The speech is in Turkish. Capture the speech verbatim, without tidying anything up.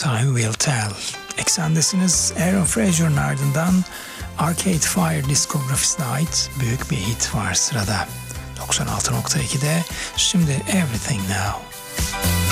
Time Will Tell. Eksendesiniz. Aaron Fraser'ın ardından Arcade Fire diskografisine ait büyük bir hit var sırada. doksan altı nokta ikide şimdi Everything Now.